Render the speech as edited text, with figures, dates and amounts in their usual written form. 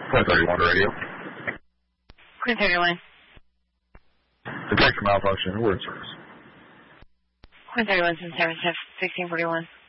Queen 31 to radio. Queen 31. Detector malfunction. We're in service. Queen 31, 1641.